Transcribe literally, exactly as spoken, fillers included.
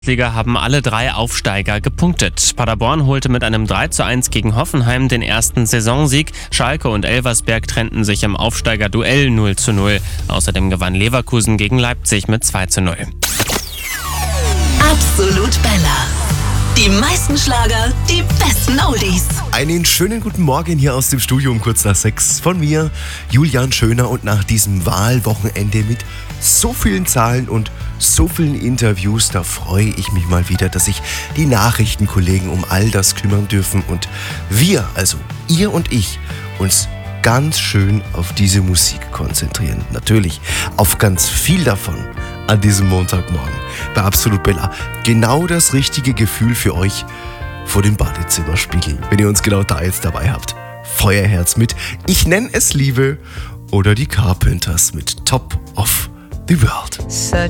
Liga haben alle drei Aufsteiger gepunktet. Paderborn holte mit einem drei zu eins gegen Hoffenheim den ersten Saisonsieg. Schalke und Elversberg trennten sich im Aufsteigerduell null zu null. Außerdem gewann Leverkusen gegen Leipzig mit zwei zu null. Absolut Bella. Die meisten Schlager, die besten Oldies. Einen schönen guten Morgen hier aus dem Studio um kurz nach sechs von mir, Julian Schöner. Und nach diesem Wahlwochenende mit so vielen Zahlen und so vielen Interviews, da freue ich mich mal wieder, dass sich die Nachrichtenkollegen um all das kümmern dürfen und wir, also ihr und ich, uns ganz schön auf diese Musik konzentrieren. Natürlich auf ganz viel davon an diesem Montagmorgen bei Absolut Bella. Genau das richtige Gefühl für euch vor dem Badezimmerspiegel, wenn ihr uns genau da jetzt dabei habt. Feuerherz mit Ich nenne es Liebe oder die Carpenters mit Top of the World. Such